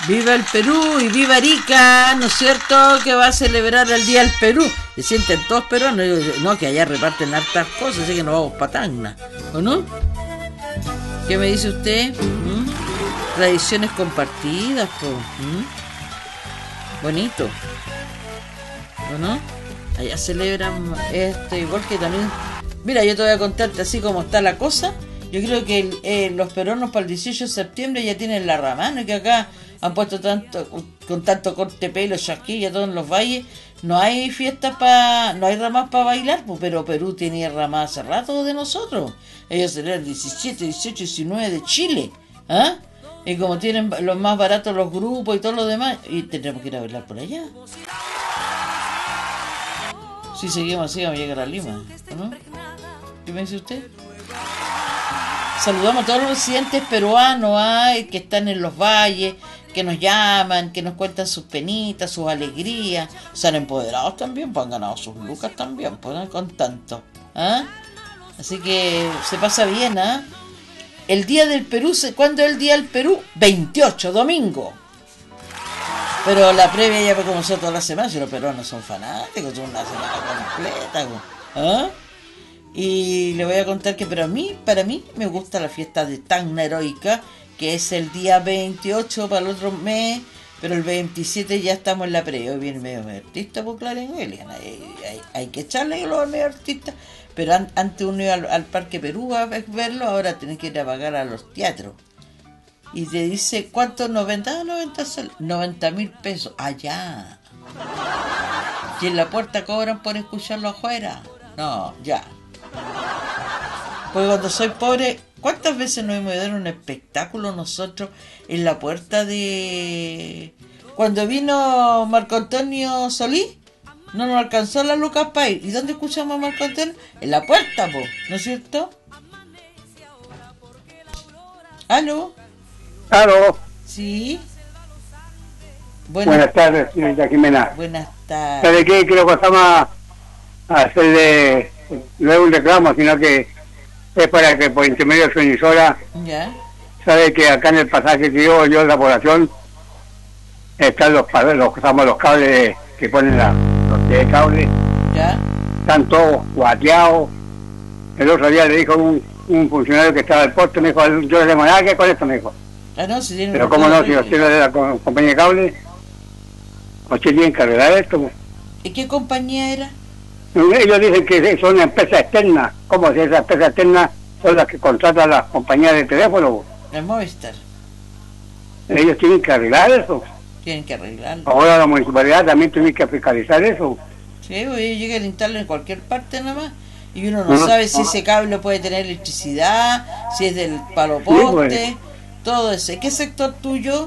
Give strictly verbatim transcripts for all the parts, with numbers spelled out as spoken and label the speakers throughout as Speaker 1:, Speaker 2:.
Speaker 1: Viva el Perú y viva Arica, ¿no es cierto? Que va a celebrar el Día del Perú. Se sienten todos peruanos, no, que allá reparten hartas cosas, así que nos vamos pa' Tacna, ¿o no? ¿Qué me dice usted? ¿Mm? Tradiciones compartidas, pues. ¿Mm? Bonito, ¿o no? Allá celebran esto, igual que también. Mira, yo te voy a contarte así como está la cosa. Yo creo que el, eh, los peruanos para el dieciocho de septiembre ya tienen la ramana, que acá han puesto tanto, con tanto corte pelo, chasquilla, todos en los valles. No hay fiestas para, no hay ramas para bailar, pues, pero Perú tiene ramas hace rato de nosotros. Ellos celebran diecisiete, dieciocho, diecinueve de Chile, ¿ah? Y como tienen los más baratos los grupos y todo lo demás, y tendremos que ir a bailar por allá. Si seguimos así, vamos a llegar a Lima, ¿no? ¿Qué me dice usted? Saludamos a todos los residentes peruanos, ¿eh? Que están en los valles, que nos llaman, que nos cuentan sus penitas, sus alegrías. Se han empoderado también, pues han ganado sus lucas también, pues no con tanto. ¿Eh? Así que se pasa bien, ¿eh? El Día del Perú, ¿cuándo es el Día del Perú? veintiocho, domingo. Pero la previa ya como son todas las semanas, y los peruanos son fanáticos, son una semana completa. ¿Eh? Y le voy a contar que para mí, para mí me gusta la fiesta de Tacna Heroica, que es el día veintiocho para el otro mes, pero el veintisiete ya estamos en la previa. Hoy viene medio medio artista por Clarence Williams, hay, hay, hay que echarle los medio artistas, pero an, antes uno iba al, al Parque Perú a verlo, ahora tenés que ir a pagar a los teatros. Y te dice, ¿cuánto? noventa, noventa, noventa mil pesos. Allá. Y en la puerta cobran por escucharlo afuera. No, ya. Porque cuando soy pobre, ¿cuántas veces nos hemos ido a dar un espectáculo nosotros en la puerta de... Cuando vino Marco Antonio Solís, no nos alcanzó la lucas para ir. ¿Y dónde escuchamos a Marco Antonio? En la puerta, po, ¿no es cierto? ¿Aló?
Speaker 2: ¿Aló?
Speaker 1: Sí.
Speaker 2: Buenas, Buenas tardes, señorita Jimena.
Speaker 1: Buenas tardes.
Speaker 2: ¿Sabe qué? Quiero pasar a hacerle... no es un reclamo, sino que es para que por intermedio de su emisora,
Speaker 1: ¿ya?
Speaker 2: Sabe que acá en el pasaje que yo, yo en la población, están los, los, usamos los cables que ponen la, los de cables,
Speaker 1: ¿ya?
Speaker 2: Están todos guateados. El otro día le dijo un, un funcionario que estaba al puerto, me dijo, yo no tengo nada que con esto, me dijo.
Speaker 1: Ah, no, si tiene.
Speaker 2: Pero cómo no, si usted es de la compañía de cables, usted tiene que arreglar esto.
Speaker 1: ¿Y qué compañía era?
Speaker 2: Ellos dicen que son empresas externas. ¿Cómo si esas empresas externas son las que contratan a las compañías de teléfono?
Speaker 1: El Movistar.
Speaker 2: Ellos tienen que arreglar eso.
Speaker 1: Tienen que arreglarlo.
Speaker 2: Ahora la municipalidad también tiene que fiscalizar eso.
Speaker 1: Sí, pues llega a instalarlo en cualquier parte nada más. Y uno no, no sabe si no. ese cable puede tener electricidad, si es del palo poste, sí, pues. Todo eso. ¿Qué sector tuyo?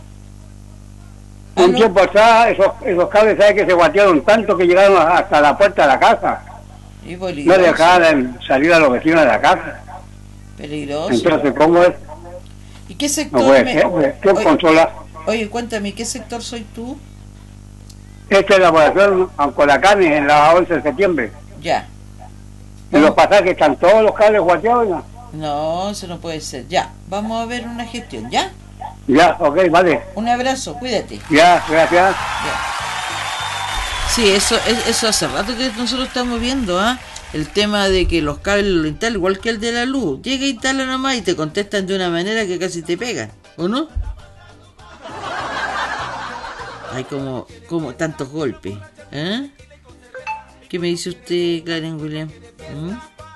Speaker 2: Un tiempo atrás, esos, esos cables, ¿sabes? Que se guatearon tanto que llegaron hasta la puerta de la casa.
Speaker 1: Y peligroso.
Speaker 2: No dejaban salir a los vecinos de la casa.
Speaker 1: Peligroso.
Speaker 2: Entonces, ¿cómo es?
Speaker 1: ¿Y qué sector?
Speaker 2: No puede
Speaker 1: me...
Speaker 2: ser, pues, ¿quién
Speaker 1: oye,
Speaker 2: controla?
Speaker 1: Oye, cuéntame, ¿qué sector soy tú?
Speaker 2: Esta es la población Ancolacanes, en la once de septiembre.
Speaker 1: Ya.
Speaker 2: En los pasajes están todos los cables guateados, ¿no?
Speaker 1: No, eso no puede ser. Ya, vamos a ver una gestión, ¿ya?
Speaker 2: Ya, ok, vale.
Speaker 1: Un abrazo, cuídate.
Speaker 2: Ya, gracias.
Speaker 1: Ya. Sí, eso eso hace rato que nosotros estamos viendo, ¿ah? ¿eh? El tema de que los cables lo instalan, igual que el de la luz. Llega e instala nomás y te contestan de una manera que casi te pegan, ¿o no? Hay como, como tantos golpes, ¿eh? ¿Qué me dice usted, Clarence Williams? ¿Mm?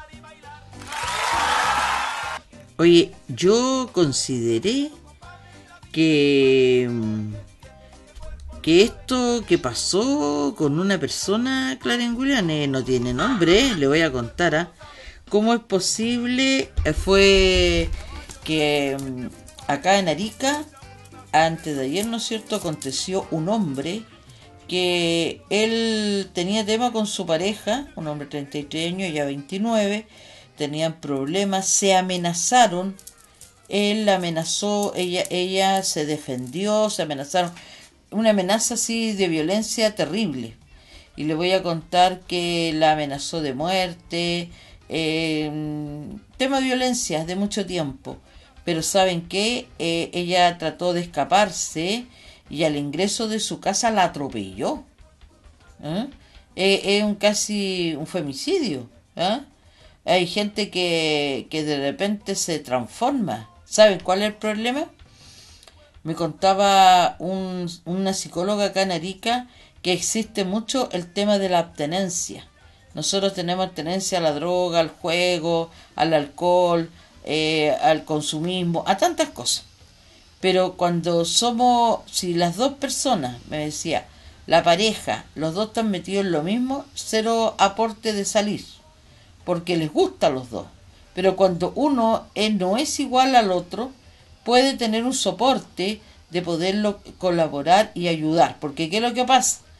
Speaker 1: Oye, yo consideré que que esto que pasó con una persona, Clarence Williams, eh, no tiene nombre, eh, le voy a contar, ¿eh? ¿Cómo es posible? Eh, fue que um, acá en Arica, antes de ayer, ¿no es cierto?, aconteció un hombre que él tenía tema con su pareja, un hombre de treinta y tres años, ella veintinueve, tenían problemas, se amenazaron. Él la amenazó, ella, ella se defendió, se amenazaron, una amenaza así de violencia terrible. Y le voy a contar que la amenazó de muerte, eh, tema de violencia de mucho tiempo. pero ¿saben qué? Eh, ella trató de escaparse y al ingreso de su casa la atropelló. ¿Eh? Eh, es un casi un femicidio. ¿Eh? Hay gente que, que de repente se transforma. ¿Saben cuál es el problema? Me contaba un, una psicóloga acá en Arica que existe mucho el tema de la abstenencia. Nosotros tenemos abstenencia a la droga, al juego, al alcohol, eh, al consumismo, a tantas cosas. Pero cuando somos, si las dos personas, me decía, la pareja, los dos están metidos en lo mismo, cero aporte de salir, porque les gusta a los dos. Pero cuando uno es, no es igual al otro, puede tener un soporte de poderlo colaborar y ayudar. Porque ¿qué es lo que pasa?